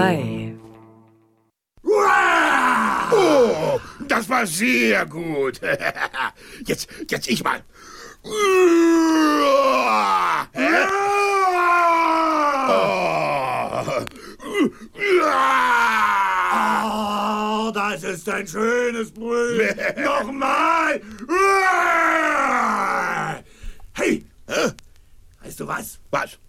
2. Oh, das war sehr gut. Jetzt ich mal. Oh, das ist ein schönes Brüllen. Nochmal. Hey, weißt du was? Was?